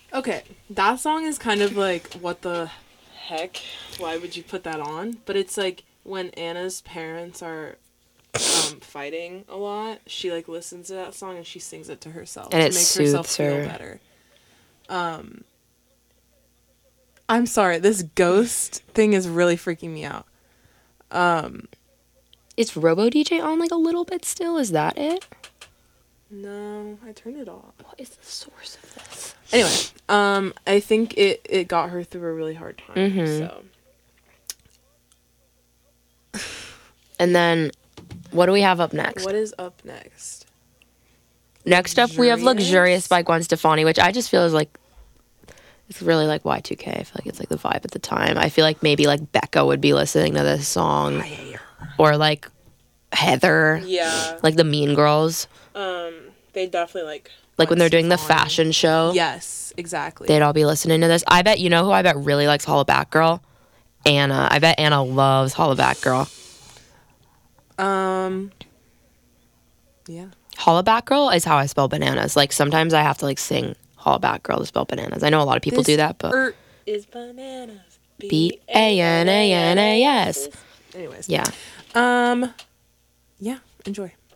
Okay, that song is kind of like, what the heck? Why would you put that on? But it's like when Anna's parents are fighting a lot, she like listens to that song and she sings it to herself And to it make herself soothes feel her. better. I'm sorry, this ghost thing is really freaking me out. Is Robo DJ on like a little bit still? Is that it? No, I turned it off. What is the source of this? Anyway, I think it got her through a really hard time. So And then, what do we have up next? what is up next? Next up, we have Luxurious? Luxurious by Gwen Stefani, which I just feel is like, it's really like Y2K. I feel like it's like the vibe at the time. I feel like maybe like Becca would be listening to this song. Or like Heather. Yeah. Like the Mean Girls. They definitely like Like when they're doing the Stefani. fashion show. Yes, exactly. They'd all be listening to this. I bet, you know who I bet really likes Holla Back Girl? Anna. I bet Anna loves Holla Back Girl. Yeah. Holla Back Girl is how I spell bananas. Like sometimes I have to like sing Holla Back Girl to spell bananas. I know a lot of people do that, but is bananas. Bananas. Anyways. Yeah. Yeah, enjoy.